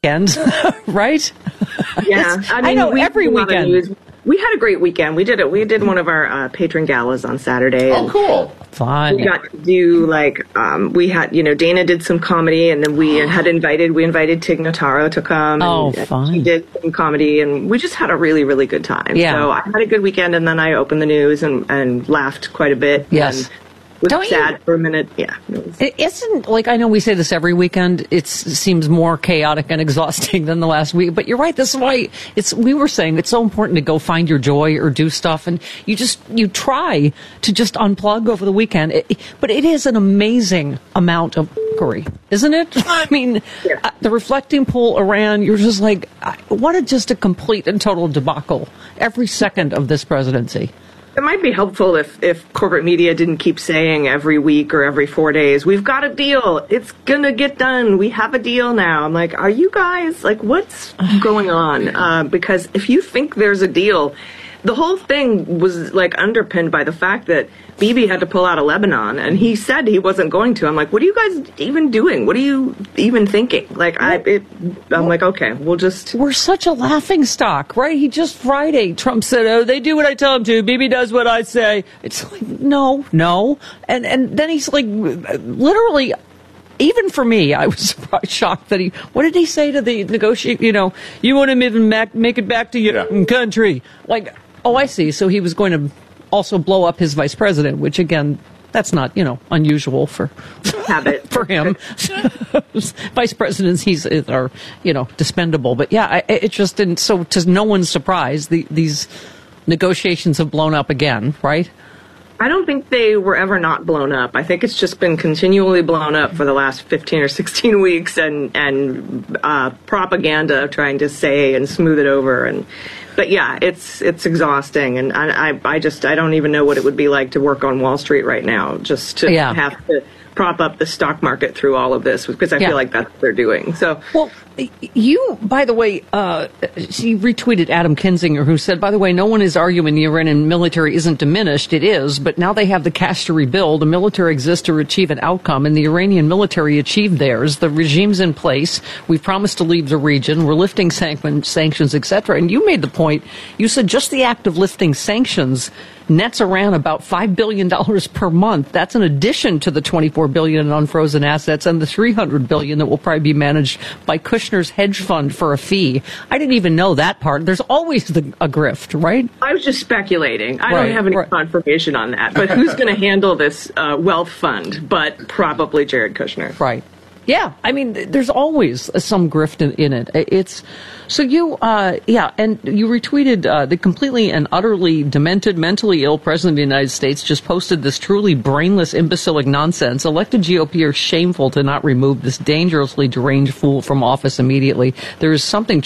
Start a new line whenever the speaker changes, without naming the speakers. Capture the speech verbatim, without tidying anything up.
weekend, right?
Yeah,
I, mean, I know every weekend.
We had a great weekend. We did it. We did one of our uh, patron galas on Saturday.
Oh, cool.
Fun.
We got to do, like, um, we had, you know, Dana did some comedy, and then we had invited, we invited Tig Notaro to come.
Oh,
and,
fun.
And she did some comedy, and we just had a really, really good time.
Yeah.
So I had a good weekend, and then I opened the news and, and laughed quite a bit.
Yes.
And was
Don't
sad
you,
for a minute. Yeah. It, was,
it isn't, like, I know we say this every weekend. It's, it seems more chaotic and exhausting than the last week. But you're right. This is why it's, we were saying it's so important to go find your joy or do stuff. And you just, you try to just unplug over the weekend. It, but it is an amazing amount of fuckery, isn't it? I mean,
yeah.
uh, the reflecting pool around, you're just like, what a, just a complete and total debacle every second of this presidency.
It might be helpful if, if corporate media didn't keep saying every week or every four days, we've got a deal. It's going to get done. We have a deal now. I'm like, are you guys, like, what's going on? Uh, because if you think there's a deal, the whole thing was, like, underpinned by the fact that Bibi had to pull out of Lebanon, and he said he wasn't going to. I'm like, what are you guys even doing? What are you even thinking? Like, I, it, I'm like, okay, we'll just...
We're such a laughing stock, right? He just Friday, Trump said, oh, they do what I tell them to. Bibi does what I say. It's like, no, no. And, and then he's like, literally... Even for me, I was surprised, shocked that he. What did he say to the negotiate? You know, you want to even make, make it back to your yeah. country. Like, oh, I see. So he was going to also blow up his vice president, which again, that's not, you know, unusual for
habit
for him. Vice presidents, he's are you know dispendable. But yeah, I, it just didn't. So to no one's surprise, the, these negotiations have blown up again, right?
I don't think they were ever not blown up. I think it's just been continually blown up for the last fifteen or sixteen weeks, and and uh, propaganda trying to say and smooth it over. And but yeah, it's it's exhausting, and I I, I just I don't even know what it would be like to work on Wall Street right now, just to
yeah.
have to prop up the stock market through all of this, because I yeah. feel like that's what they're doing. So
well. You, by the way, uh, she retweeted Adam Kinzinger, who said, by the way, no one is arguing the Iranian military isn't diminished. It is, but now they have the cash to rebuild. The military exists to achieve an outcome, and the Iranian military achieved theirs. The regime's in place. We've promised to leave the region. We're lifting san- sanctions, et cetera. And you made the point. You said just the act of lifting sanctions nets around about five billion dollars per month. That's in addition to the twenty-four billion dollars in unfrozen assets and the three hundred billion dollars that will probably be managed by Kushner's hedge fund for a fee. I didn't even know that part. There's always the, a grift, right?
I was just speculating. I
right,
don't have any
right.
confirmation on that. But who's going to handle this uh, wealth fund but probably Jared Kushner?
Right. Yeah, I mean, there's always some grift in, in it. It's so you, uh, yeah, and you retweeted uh, the completely and utterly demented, mentally ill president of the United States just posted this truly brainless, imbecilic nonsense. Elected G O P are shameful to not remove this dangerously deranged fool from office immediately. There is something